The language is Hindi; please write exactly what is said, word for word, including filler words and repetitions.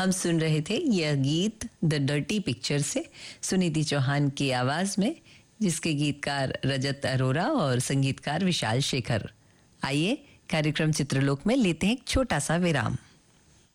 हम सुन रहे थे यह गीत द डर्टी पिक्चर से सुनीति चौहान की आवाज में, जिसके गीतकार रजत अरोरा और संगीतकार विशाल शेखर। आइए कार्यक्रम चित्रलोक में लेते हैं एक छोटा सा विराम।